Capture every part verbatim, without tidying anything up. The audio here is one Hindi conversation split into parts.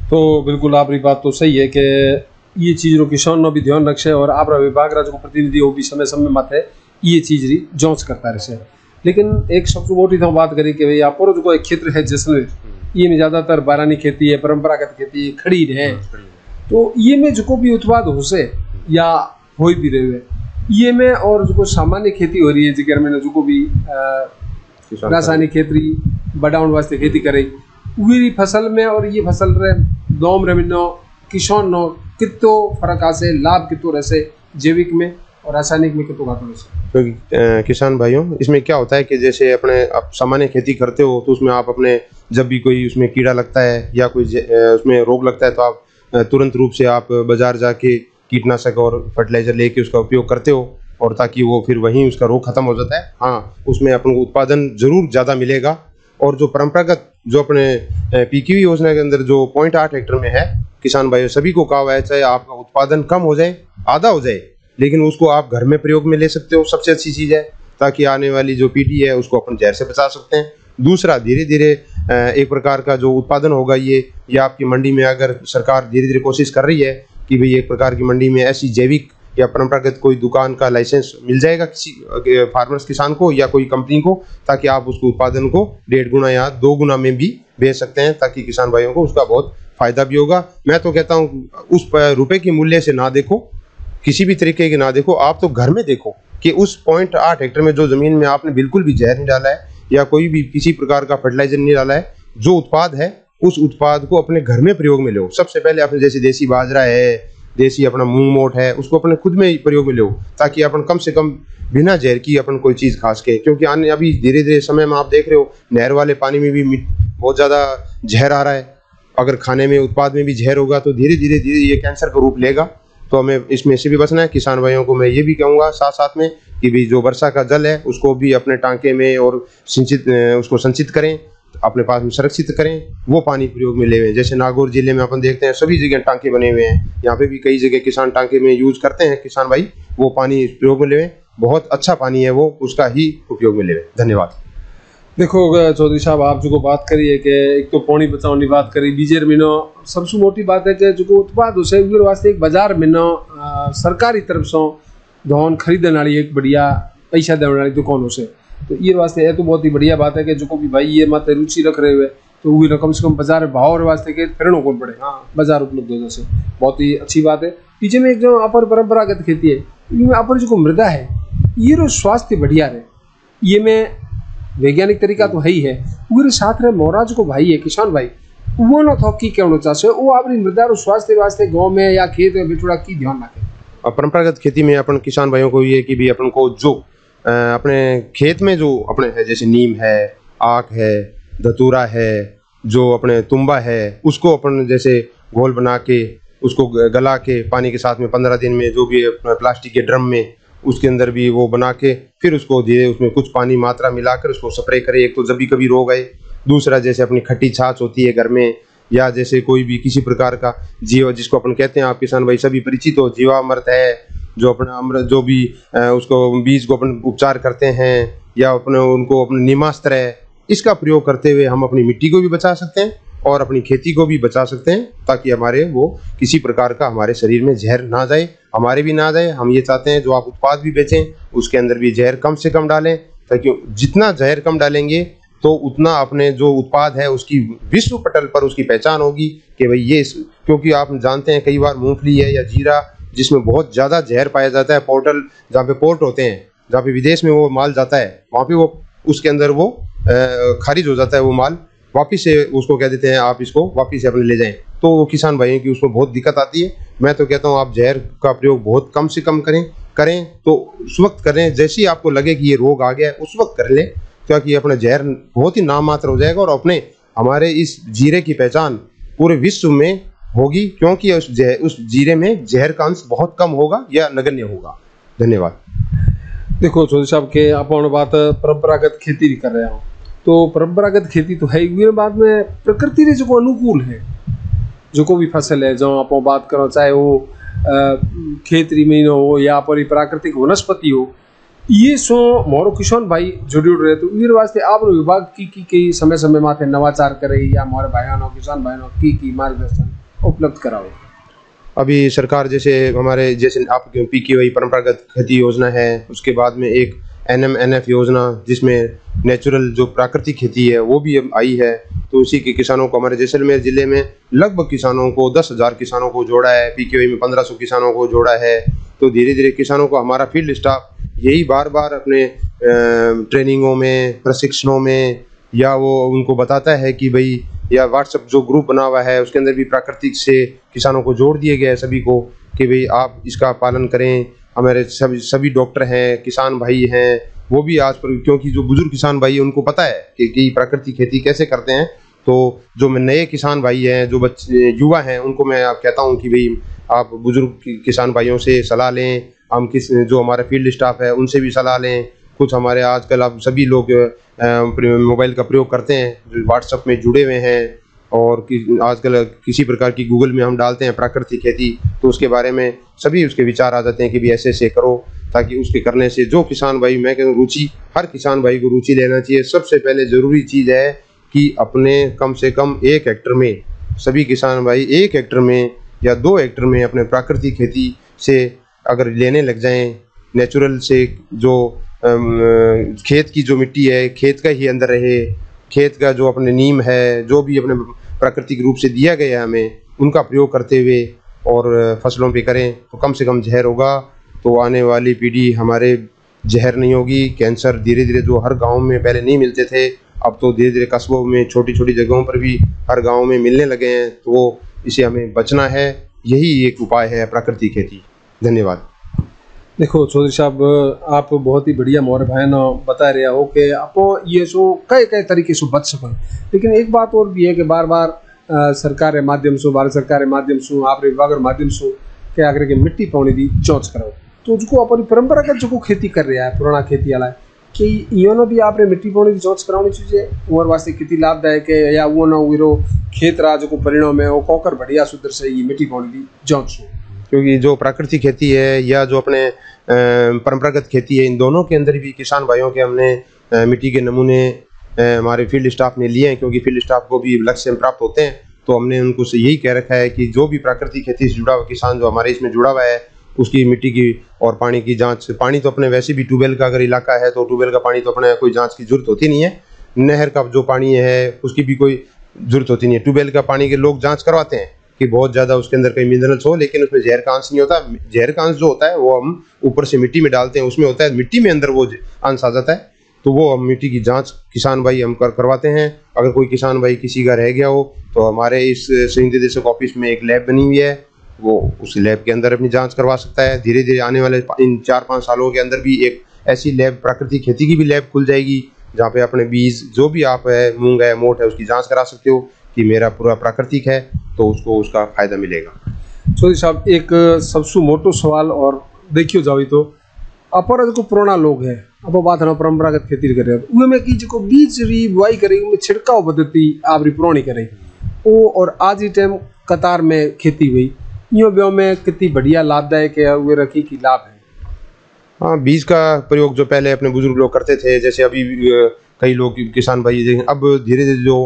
तो बिल्कुल आपकी बात तो सही है कि ये चीज़ रो किसान नो भी ध्यान रखे और आप विभाग रा जो प्रतिनिधि हो भी समय समय माथे ये चीज री जांच करता रहे। लेकिन एक सबसे मोटी तो बात करी कि भाई आप जो एक क्षेत्र है जैसलमेर, ये में ज्यादातर बारानी खेती है, परंपरागत खेती है, खड़ी है, तो ये में जो भी उत्पाद हो से या हो भी रहे है ये में, और जो सामान्य खेती हो रही है जिक्र में जो भी रासायनिक खेती बढ़ाने वास्ते खेती करे वही फसल में और ये फसल रे दोम रेमिनो किसान नो कितो फर्क आसे, लाभ कितो रहे जैविक में और रासायनिक में कितो घाटो रहे। तो किसान भाइयों इसमें क्या होता है कि जैसे अपने आप सामान्य खेती करते हो तो उसमें आप अपने जब भी कोई उसमें कीड़ा लगता है या कोई उसमें रोग लगता है तो आप तुरंत रूप से आप बाजार जाके कीटनाशक और फर्टिलाइजर लेके उसका उपयोग करते हो और ताकि वो फिर वहीं उसका रोग खत्म हो जाता है। हाँ, उसमें अपन को उत्पादन जरूर ज़्यादा मिलेगा। और जो परंपरागत जो अपने पीकेवी योजना के अंदर जो पॉइंट आठ हेक्टर में है, किसान भाइयों सभी को कहा हुआ है चाहे आपका उत्पादन कम हो जाए, आधा हो जाए, लेकिन उसको आप घर में प्रयोग में ले सकते हो, सबसे अच्छी चीज़ है, ताकि आने वाली जो पीढ़ी है उसको अपन जहर से बचा सकते हैं। दूसरा, धीरे धीरे एक प्रकार का जो उत्पादन होगा ये ये आपकी मंडी में अगर सरकार धीरे धीरे कोशिश कर रही है कि भाई एक प्रकार की मंडी में ऐसी जैविक या परंपरागत कोई दुकान का लाइसेंस मिल जाएगा किसी फार्मर्स किसान को या कोई कंपनी को, ताकि आप उसको उत्पादन को डेढ़ गुना या दो गुना में भी बेच सकते हैं, ताकि किसान भाइयों को उसका बहुत फायदा भी होगा। मैं तो कहता हूँ उस रुपए की मूल्य से ना देखो, किसी भी तरीके की ना देखो, आप तो घर में देखो कि उस पॉइंट आठ हेक्टर में जो जमीन में आपने बिल्कुल भी जहर नहीं डाला है या कोई भी किसी प्रकार का फर्टिलाइजर नहीं डाला है, जो उत्पाद है उस उत्पाद को अपने घर में प्रयोग में लो। सबसे पहले आपने जैसे देसी बाजरा है, देसी अपना मूंग मोट है, उसको अपने खुद में ही प्रयोग में लो, ताकि अपन कम से कम बिना जहर की अपन कोई चीज खा सके। क्योंकि आने अभी धीरे धीरे समय में आप देख रहे हो नहर वाले पानी में भी बहुत ज्यादा जहर आ रहा है। अगर खाने में उत्पाद में भी जहर होगा तो धीरे धीरे धीरे ये कैंसर का रूप लेगा। तो हमें इसमें से भी बचना है। किसान भाइयों को मैं ये भी कहूँगा साथ साथ में कि भी जो वर्षा का जल है उसको भी अपने टांके में और सिंचित उसको संचित करें, अपने पास में सुरक्षित करें, वो पानी प्रयोग में ले हुए। जैसे नागौर जिले में अपन देखते हैं सभी जगह टांके बने हुए हैं, यहाँ पे भी कई जगह किसान टांके में यूज करते हैं। किसान भाई वो पानी प्रयोग में ले, बहुत अच्छा पानी है वो, उसका ही उपयोग में ले। धन्यवाद। देखो चौधरी साहब, आप जो बात करी है कि एक तो पानी बचाने की बात करी, बीजेर महीनो सबसे मोटी बात है कि जो उत्पाद उसे वास्ते एक बाजार महीनो सरकारी तरफ से धान खरीदने वाली एक बढ़िया पैसा देने वाली दुकान से, तो ये वास्ते है तो बहुत ही बढ़िया बात है कि जो भी भाई ये मत रुचि रख रहे हुए तो वो कम से कम बाजार भाव वास्ते के फिरनो कौन पड़े, हाँ बाजार उपलब्ध हो जैसे बहुत ही अच्छी बात है। पीछे में एक जो अपर परंपरागत खेती है, इनमें अपर जो मृदा है ये रो स्वास्थ्य बढ़िया रहे, ये में वैज्ञानिक तरीका तो है ही है, वो साथ में मोराज को भाई है किसान भाई वो न थो की कहना चाहे वो अपनी मृदा रो स्वास्थ्य वास्ते गाँव में या खेत में बिठुड़ा की ध्यान रखे। परंपरागत खेती में अपन किसान भाइयों को ये कि भी अपन को जो अपने खेत में जो अपने है जैसे नीम है, आक है, धतूरा है, जो अपने तुम्बा है, उसको अपन जैसे घोल बना के उसको गला के पानी के साथ में पंद्रह दिन में जो भी प्लास्टिक के ड्रम में उसके अंदर भी वो बना के फिर उसको धीरे उसमें कुछ पानी मात्रा मिलाकर उसको स्प्रे करे। एक तो जब भी कभी रोग आए, दूसरा जैसे अपनी खट्टी छाछ होती है घर में, या जैसे कोई भी किसी प्रकार का जीव जिसको अपन कहते हैं आप किसान भाई सभी परिचित हो, जीवामृत है, जो अपना अमृत जो भी उसको बीज को अपन उपचार करते हैं, या अपने उनको अपने नीमास्त्र है, इसका प्रयोग करते हुए हम अपनी मिट्टी को भी बचा सकते हैं और अपनी खेती को भी बचा सकते हैं, ताकि हमारे वो किसी प्रकार का हमारे शरीर में जहर ना जाए, हमारे भी ना जाए। हम ये चाहते हैं जो आप उत्पाद भी बेचें उसके अंदर भी जहर कम से कम डालें, ताकि जितना जहर कम डालेंगे तो उतना अपने जो उत्पाद है उसकी विश्व पटल पर उसकी पहचान होगी कि भाई ये, क्योंकि आप जानते हैं कई बार मूंगफली है या जीरा जिसमें बहुत ज़्यादा जहर पाया जाता है, पोर्टल जहाँ पे पोर्ट होते हैं, जहाँ पे विदेश में वो माल जाता है, वहाँ पे वो उसके अंदर वो खारिज हो जाता है, वो माल वापिस से उसको कह देते हैं आप इसको वापिस से अपने ले जाएं, तो वो किसान भाइयों की उसमें बहुत दिक्कत आती है। मैं तो कहता हूँ आप जहर का प्रयोग बहुत कम से कम करें करें तो उस वक्त करें जैसे ही आपको लगे कि ये रोग आ गया है उस वक्त कर लें, क्योंकि अपना जहर बहुत ही नाम मात्र हो जाएगा और अपने हमारे इस जीरे की पहचान पूरे विश्व में होगी, क्योंकि उस उस जीरे में जहर का अंश बहुत कम होगा या नगण्य होगा। धन्यवाद। देखो चौधरी साहब के अपन बात परंपरागत खेती भी कर रहे हो, तो परंपरागत खेती तो है ही, बाद में प्रकृति रे जो अनुकूल है जो को भी फसल है, जो आप बात करो चाहे वो खेत रीमीन हो या पर प्राकृतिक वनस्पति हो, ये सो मोरो किसान भाई जुड़े रहे, तो ये वास्ते आप विभाग की की, की समय समय माथे नवाचार करे या हमारे भाइयों किसान भाइयों की की मार्गदर्शन उपलब्ध कराओ? अभी सरकार जैसे हमारे जैसे आप पी के वाई परंपरागत खेती योजना है, उसके बाद में एक एन एम एन एफ योजना जिसमें नेचुरल जो प्राकृतिक खेती है वो भी अब आई है। तो उसी के किसानों को हमारे जैसलमेर ज़िले में लगभग किसानों को दस हज़ार किसानों को जोड़ा है, पी के वाई में पंद्रह सौ किसानों को जोड़ा है। तो धीरे धीरे किसानों को हमारा फील्ड स्टाफ यही बार बार अपने ट्रेनिंगों में, प्रशिक्षणों में, या वो उनको बताता है कि भाई, या व्हाट्सएप जो ग्रुप बना हुआ है उसके अंदर भी प्राकृतिक से किसानों को जोड़ दिए गए हैं सभी को कि भाई आप इसका पालन करें। हमारे सभी सभी डॉक्टर हैं, किसान भाई हैं, वो भी आज पर, क्योंकि जो बुजुर्ग किसान भाई है उनको पता है कि, कि प्राकृतिक खेती कैसे करते हैं। तो जो नए किसान भाई हैं, जो बच्चे युवा हैं, उनको मैं आप कहता हूँ कि भाई आप बुजुर्ग किसान भाइयों से सलाह लें। हम किस जो हमारा फील्ड स्टाफ है उनसे भी सलाह लें। कुछ हमारे आजकल आप सभी लोग मोबाइल का प्रयोग करते हैं, जो व्हाट्सएप में जुड़े हुए हैं, और कि आजकल किसी प्रकार की गूगल में हम डालते हैं प्राकृतिक खेती, तो उसके बारे में सभी उसके विचार आ जाते हैं कि भी ऐसे ऐसे करो, ताकि उसके करने से जो किसान भाई, मैं कहूँ रुचि, हर किसान भाई को रुचि लेना चाहिए। सबसे पहले ज़रूरी चीज़ है कि अपने कम से कम एक हेक्टर में, सभी किसान भाई एक हेक्टर में या दो हेक्टर में अपने प्राकृतिक खेती से अगर लेने लग जाएं, नेचुरल से जो खेत की जो मिट्टी है खेत का ही अंदर रहे, खेत का जो अपने नीम है, जो भी अपने प्राकृतिक रूप से दिया गया है हमें, उनका प्रयोग करते हुए और फसलों पे करें, तो कम से कम जहर होगा। तो आने वाली पीढ़ी हमारे जहर नहीं होगी। कैंसर धीरे धीरे जो हर गांव में पहले नहीं मिलते थे, अब तो धीरे धीरे कस्बों में, छोटी छोटी जगहों पर भी हर गांव में मिलने लगे हैं। तो वो इसे हमें बचना है, यही एक उपाय है प्राकृतिक खेती। धन्यवाद। देखो चौधरी साहब, आप बहुत ही बढ़िया मोर भाई ने बता रहे हो कि आप ये सो कई कई तरीके से बच सकें। लेकिन एक बात और भी है कि बार बार आ, सरकार के माध्यम से, भारत सरकार के माध्यम से, आप विभाग के माध्यम से क्या आगे के मिट्टी पानी की जांच कराओ। तो जो अपनी परंपरागत जो खेती कर रहा है, पुराना खेती वाला, कि इन्होंने भी आपने मिट्टी पानी की जांच करानी चाहिए और वास्ते कितनी लाभदायक है, या वो ना वो खेत रहा जो परिणाम है वो कौकर बढ़िया सुधर से ये मिट्टी पानी की जांच हो। क्योंकि जो प्राकृतिक खेती है या जो अपने परंपरागत खेती है, इन दोनों के अंदर भी किसान भाइयों के हमने मिट्टी के नमूने हमारे फील्ड स्टाफ ने लिए हैं, क्योंकि फील्ड स्टाफ को भी लक्ष्य प्राप्त होते हैं। तो हमने उनको से यही कह रखा है कि जो भी प्राकृतिक खेती से जुड़ा हुआ किसान जो हमारे इसमें जुड़ा हुआ है, उसकी मिट्टी की और पानी की जांच। पानी तो अपने वैसे भी ट्यूबवेल का अगर इलाका है तो ट्यूबवेल का पानी तो अपने कोई जांच की जरूरत होती नहीं है। नहर का जो पानी है उसकी भी कोई जरूरत होती नहीं है। ट्यूबवेल का पानी के लोग जांच करवाते हैं कि बहुत ज़्यादा उसके अंदर कई मिनरल्स हो, लेकिन उसमें जहर का अंश नहीं होता। जहर का अंश जो होता है वो हम ऊपर से मिट्टी में डालते हैं, उसमें होता है मिट्टी में अंदर वो अंश आ जाता है। तो वो हम मिट्टी की जांच किसान भाई हम कर करवाते हैं। अगर कोई किसान भाई किसी का रह गया हो तो हमारे इस संयुक्त निदेशक ऑफिस में एक लैब बनी हुई है, वो उस लैब के अंदर अपनी जांच करवा सकता है। धीरे धीरे आने वाले इन चार पाँच सालों के अंदर भी एक ऐसी लैब, प्राकृतिक खेती की भी लैब खुल जाएगी, जहाँ पे अपने बीज जो भी आप है, मूंग है, मोट है, उसकी जांच करा सकते हो कि मेरा पूरा प्राकृतिक है, तो उसको उसका फायदा मिलेगा। चौधरी साहब, एक सबसे मोटो सवाल और देखियो जाओ तो अपर जो पुराना लोग है, अब बात है परंपरागत खेती करे, उनमें की जो बीज री बुआई करे, उनमें छिड़काव पद्धति आप री पुरानी करे वो, और आज ही टाइम कतार में खेती हुई, यो ब्यो में कितनी बढ़िया लाभदायक है, वो रखी की लाभ है। हाँ, बीज का प्रयोग जो पहले अपने बुजुर्ग लोग करते थे, जैसे अभी कई लोग किसान भाई, अब धीरे धीरे जो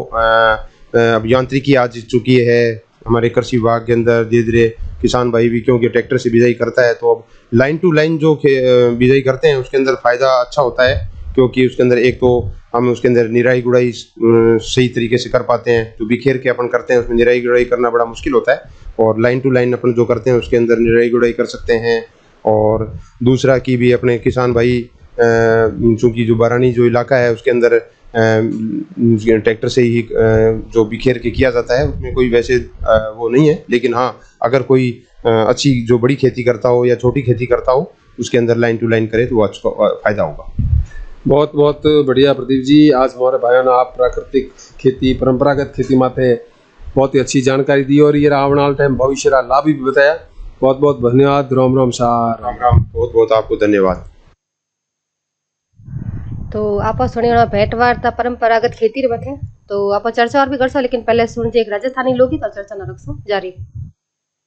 अब यांत्रिकी आ चुकी है हमारे कृषि विभाग के अंदर, धीरे धीरे किसान भाई भी, क्योंकि ट्रैक्टर से बिजाई करता है, तो अब लाइन टू लाइन जो बिजाई करते हैं उसके अंदर फ़ायदा अच्छा होता है, क्योंकि उसके अंदर एक तो हम उसके अंदर निराई गुड़ाई सही तरीके से कर पाते हैं। जो बिखेर के अपन करते हैं उसमें निराई गुड़ाई करना बड़ा मुश्किल होता है, और लाइन टू लाइन अपन जो करते हैं उसके अंदर निराई गुड़ाई कर सकते हैं। और दूसरा कि भी अपने किसान भाई, चूँकि जो बारानी जो इलाका है उसके अंदर ट्रैक्टर से ही जो बिखेर के किया जाता है, उसमें कोई वैसे वो नहीं है। लेकिन हाँ, अगर कोई अच्छी जो बड़ी खेती करता हो या छोटी खेती करता हो, उसके अंदर लाइन टू लाइन करे तो वो अच्छा फायदा होगा। बहुत बहुत बढ़िया प्रदीप जी, आज हमारे भाइयों ने आप प्राकृतिक खेती, परंपरागत खेती माथे बहुत ही अच्छी जानकारी दी, और ये आने वाला टाइम भविष्य का लाभ भी बताया। बहुत बहुत धन्यवाद। राम राम सार। राम राम। बहुत बहुत आपको धन्यवाद। तो आप सुनिए भेंट वार्ता परंपरागत खेती रे बथे, तो आप चर्चा और भी कर सो, लेकिन पहले सुन जे एक राजस्थानी लोकगीत और चर्चा न रखसो जारी।